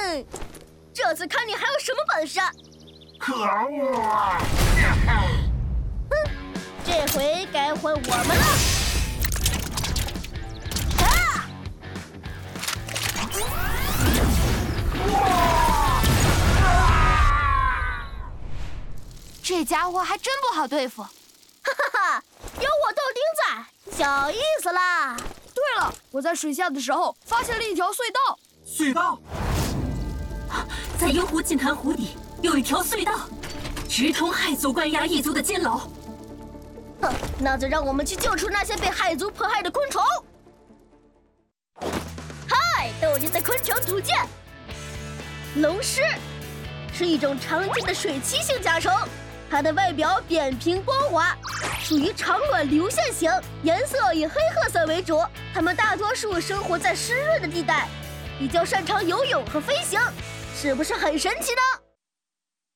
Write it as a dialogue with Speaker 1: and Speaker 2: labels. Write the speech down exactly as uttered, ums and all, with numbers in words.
Speaker 1: 哼，这次看你还有什么本事！
Speaker 2: 可恶！
Speaker 1: 哼，这回该换我们了。啊！
Speaker 3: 这家伙还真不好对付。
Speaker 1: 哈哈哈，有我豆丁在，小意思啦。
Speaker 4: 对了，我在水下的时候发现了一条隧道。
Speaker 2: 隧道？
Speaker 5: 在幽湖禁潭湖底有一条隧道，直通亥族关押异族的监牢。
Speaker 1: 哼，那就让我们去救出那些被亥族迫害的昆虫。嗨，豆丁的昆虫图鉴。龙虱是一种常见的水栖性甲虫。它的外表扁平光滑，属于长卵流线型，颜色以黑褐色为主。它们大多数生活在湿润的地带，比较擅长游泳和飞行，是不是很神奇呢？